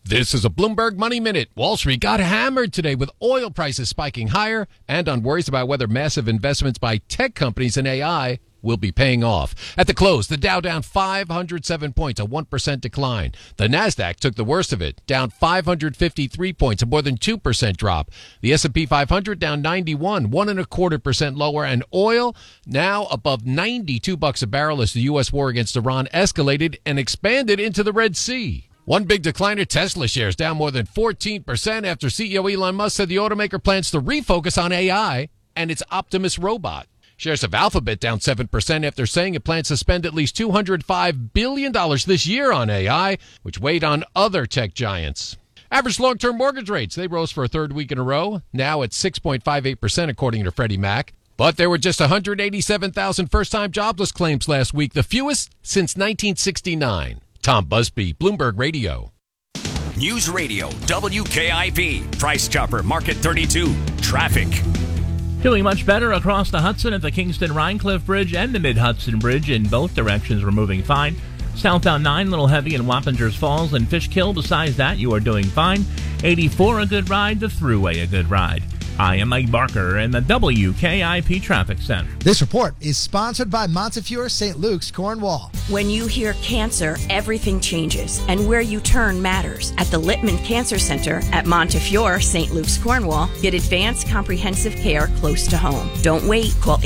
This is a Bloomberg Money Minute. Wall Street got hammered today with oil prices spiking higher and on worries about whether massive investments by tech companies in AI will be paying off. At the close, the Dow down 507 points, a 1% decline. The Nasdaq took the worst of it, down 553 points, a more than 2% drop. The S&P 500 down 91, 1.25% lower, and oil now above $92 a barrel as the U.S. war against Iran escalated and expanded into the Red Sea. One big decliner, Tesla shares down more than 14% after CEO Elon Musk said the automaker plans to refocus on AI and its Optimus robot. Shares of Alphabet down 7% after saying it plans to spend at least $205 billion this year on AI, which weighed on other tech giants. Average long-term mortgage rates, they rose for a third week in a row, now at 6.58% according to Freddie Mac. But there were just 187,000 first-time jobless claims last week, the fewest since 1969. Tom Busby, Bloomberg Radio. News Radio, WKIP, Price Chopper, Market 32, traffic. Doing much better across the Hudson at the Kingston-Rhinecliff Bridge and the Mid-Hudson Bridge. In both directions, we're moving fine. Southbound 9, little heavy in Wappingers Falls and Fishkill. Besides that, you are doing fine. 84, a good ride. The Thruway, a good ride. I am Mike Barker in the WKIP Traffic Center. This report is sponsored by Montefiore St. Luke's, Cornwall. When you hear cancer, everything changes, and where you turn matters. At the Littman Cancer Center at Montefiore St. Luke's, Cornwall, get advanced comprehensive care close to home. Don't wait. Call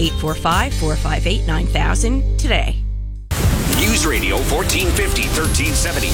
845-458-9000 today. News Radio 1450, 1370,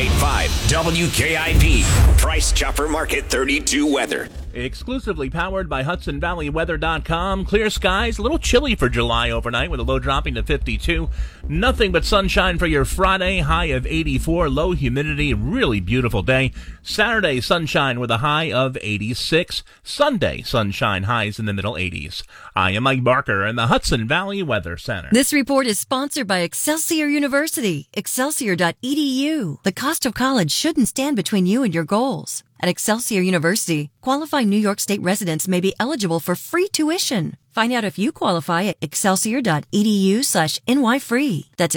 98.5, WKIP, Price Chopper Market 32 weather. Exclusively powered by HudsonValleyWeather.com. Clear skies, a little chilly for July overnight with a low dropping to 52. Nothing but sunshine for your Friday, high of 84. Low humidity, really beautiful day. Saturday, sunshine with a high of 86. Sunday, sunshine, highs in the middle 80s. I am Mike Barker in the Hudson Valley Weather Center. This report is sponsored by Excelsior University. Excelsior.edu. The cost of college shouldn't stand between you and your goals. At Excelsior University, qualifying New York State residents may be eligible for free tuition. Find out if you qualify at excelsior.edu/NYFree. That's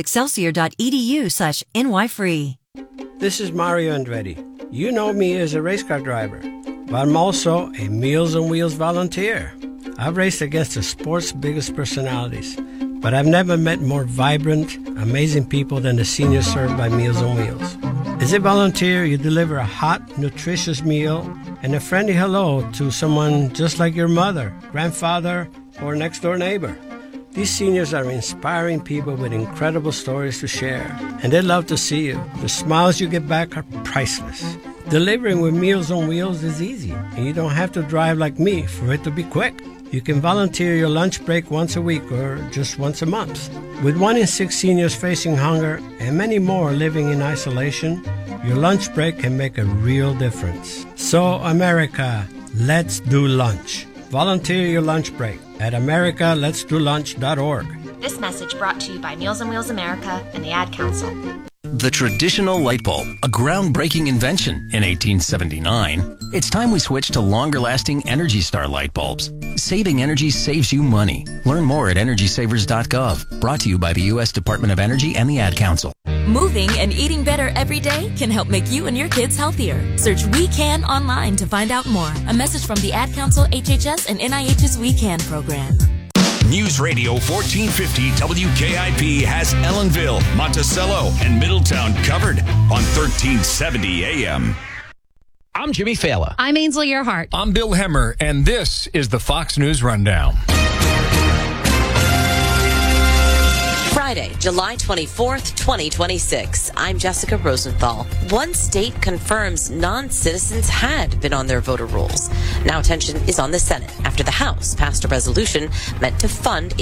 excelsior.edu/NYFree. This is Mario Andretti. You know me as a race car driver, but I'm also a Meals on Wheels volunteer. I've raced against the sport's biggest personalities, but I've never met more vibrant, amazing people than the seniors served by Meals on Wheels. As a volunteer, you deliver a hot, nutritious meal and a friendly hello to someone just like your mother, grandfather, or next-door neighbor. These seniors are inspiring people with incredible stories to share, and they love to see you. The smiles you get back are priceless. Delivering with Meals on Wheels is easy, and you don't have to drive like me for it to be quick. You can volunteer your lunch break once a week or just once a month. With 1 in 6 seniors facing hunger and many more living in isolation, your lunch break can make a real difference. So, America, let's do lunch. Volunteer your lunch break at americaletsdolunch.org. This message brought to you by Meals on Wheels America and the Ad Council. The traditional light bulb, a groundbreaking invention in 1879. It's time we switch to longer-lasting Energy Star light bulbs. Saving energy saves you money. Learn more at EnergySavers.gov. Brought to you by the U.S. Department of Energy and the Ad Council. Moving and eating better every day can help make you and your kids healthier. Search We Can online to find out more. A message from the Ad Council, HHS, and NIH's We Can program. News Radio 1450 WKIP has Ellenville, Monticello, and Middletown covered on 1370 AM. I'm Jimmy Fallon. I'm Ainsley Earhart. I'm Bill Hemmer, and this is the Fox News Rundown. Friday, July 24th, 2026. I'm Jessica Rosenthal. One state confirms non-citizens had been on their voter rolls. Now attention is on the Senate after the House passed a resolution meant to fund